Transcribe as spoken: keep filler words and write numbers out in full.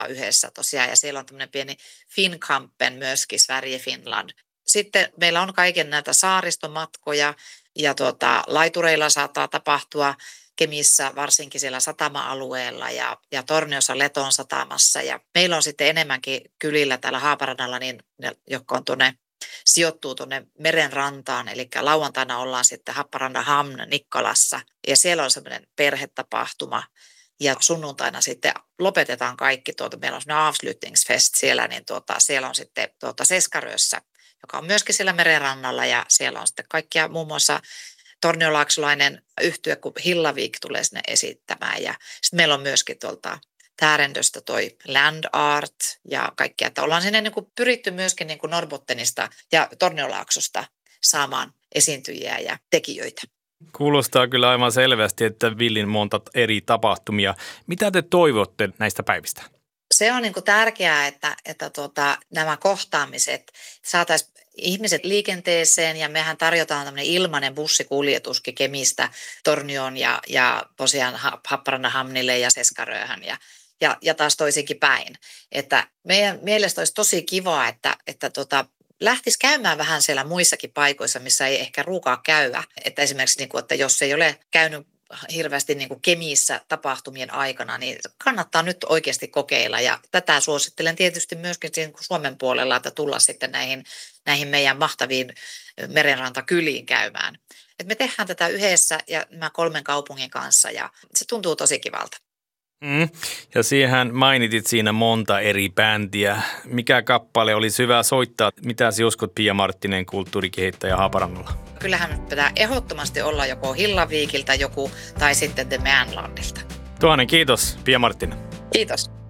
yhdessä tosiaan, ja siellä on tämmöinen pieni Finnkampen myöskin, Sverige Finland. Sitten meillä on kaiken näitä saaristomatkoja, ja tuota, laitureilla saattaa tapahtua Kemissä, varsinkin siellä satama-alueella ja, ja Torniossa Leton satamassa. Ja meillä on sitten enemmänkin kylillä täällä Haaparannalla, niin ne, jotka on tuonne, sijoittuu tuonne meren rantaan. Eli lauantaina ollaan sitten Haparanda Hamn Nikkolassa ja siellä on semmoinen perhetapahtuma. Ja sunnuntaina sitten lopetetaan kaikki, tuota, meillä on semmoinen Avslutningsfest siellä, niin tuota, siellä on sitten tuota Seskarössä, joka on myöskin siellä merenrannalla ja siellä on sitten kaikkia muun muassa torniolaaksolainen yhtye, kun Hillavik tulee sinne esittämään. Ja sitten meillä on myöskin tuolta Täärendöstä toi Land Art ja kaikkea. Että ollaan sinne niin kuin pyritty myöskin niin kuin Norrbottenista ja Torniolaaksosta saamaan esiintyjiä ja tekijöitä. Kuulostaa kyllä aivan selvästi, että villin monta eri tapahtumia. Mitä te toivotte näistä päivistä? Se on niin kuin tärkeää, että, että tuota, nämä kohtaamiset saataisiin ihmiset liikenteeseen ja mehän tarjotaan tämmöinen ilmainen bussikuljetuskin Kemistä Tornioon ja, ja tosiaan Haparannan Hamnille ja Seskarööhön ja, ja, ja taas toisinkin päin. Että meidän mielestä olisi tosi kiva, että, että tota, lähtisi käymään vähän siellä muissakin paikoissa, missä ei ehkä ruukaa käydä. Että esimerkiksi, niin kuin, että jos ei ole käynyt hirveästi niin kuin Kemissä tapahtumien aikana, niin kannattaa nyt oikeasti kokeilla. Ja tätä suosittelen tietysti myöskin Suomen puolella, että tulla sitten näihin, näihin meidän mahtaviin merenrantakyliin käymään. Et me tehdään tätä yhdessä ja nämä kolmen kaupungin kanssa ja se tuntuu tosi kivalta. Mm. Ja siihen mainitit siinä monta eri bändiä. Mikä kappale oli hyvä soittaa? Mitä sinä uskot, Pia Marttinen, kulttuurikehittäjä Haaparannalla? Kyllähän pitää ehdottomasti olla joko Hillaviikiltä joku tai sitten The Manlandilta. Tuhannen kiitos, Pia Marttinen. Kiitos.